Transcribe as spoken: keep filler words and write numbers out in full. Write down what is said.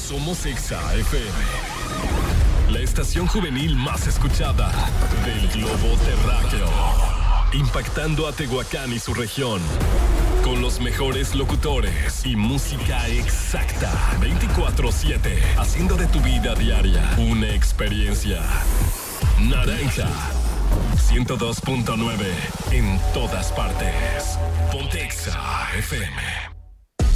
Somos Exa F M, la estación juvenil más escuchada del globo terráqueo, impactando a Tehuacán y su región, con los mejores locutores y música exacta, veinticuatro siete, haciendo de tu vida diaria una experiencia. Naranja, ciento dos punto nueve, en todas partes. Ponte Exa F M.